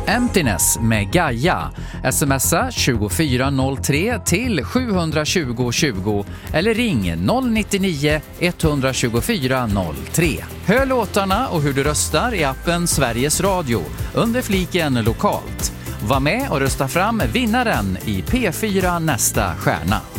Emptiness med Gaia. Smsa 2403 till 720 20 eller ring 099 124 03. Hör låtarna och hur du röstar i appen Sveriges Radio under fliken lokalt. Var med och rösta fram vinnaren i P4 Nästa stjärna.